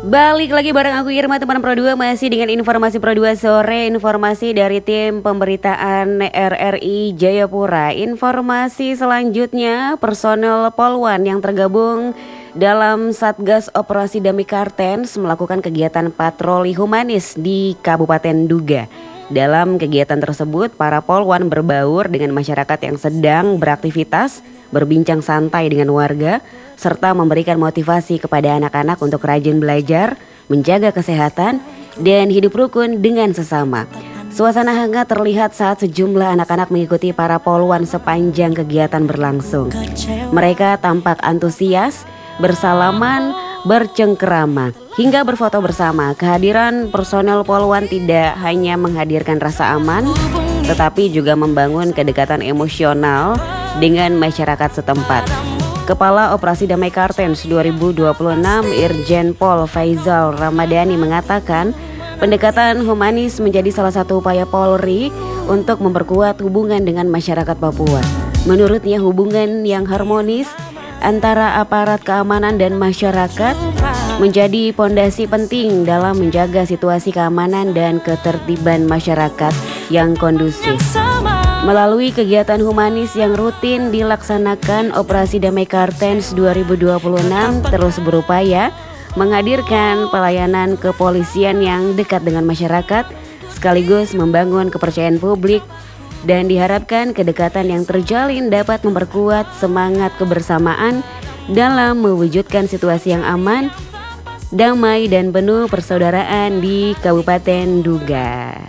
Balik lagi bareng aku Irma, teman Pro 2, masih dengan informasi Pro 2 sore. Informasi dari tim pemberitaan RRI Jayapura. Informasi selanjutnya, personel Polwan yang tergabung dalam Satgas Operasi Damai Kartens melakukan kegiatan patroli humanis di Kabupaten Duga. Dalam kegiatan tersebut, para Polwan berbaur dengan masyarakat yang sedang beraktivitas, berbincang santai dengan warga, serta memberikan motivasi kepada anak-anak untuk rajin belajar, menjaga kesehatan, dan hidup rukun dengan sesama. Suasana hangat terlihat saat sejumlah anak-anak mengikuti para Polwan sepanjang kegiatan berlangsung. Mereka tampak antusias, bersalaman, bercengkerama, hingga berfoto bersama. Kehadiran personel Polwan tidak hanya menghadirkan rasa aman, tetapi juga membangun kedekatan emosional dengan masyarakat setempat. Kepala Operasi Damai Kartens 2026 Irjen Pol Faizal Ramadhani mengatakan pendekatan humanis menjadi salah satu upaya Polri untuk memperkuat hubungan dengan masyarakat Papua. Menurutnya hubungan yang harmonis antara aparat keamanan dan masyarakat menjadi pondasi penting dalam menjaga situasi keamanan dan ketertiban masyarakat yang kondusif. Melalui kegiatan humanis yang rutin dilaksanakan, Operasi Damai Kartens 2026 terus berupaya menghadirkan pelayanan kepolisian yang dekat dengan masyarakat, sekaligus membangun kepercayaan publik, dan diharapkan kedekatan yang terjalin dapat memperkuat semangat kebersamaan dalam mewujudkan situasi yang aman, damai, dan penuh persaudaraan di Kabupaten Duga.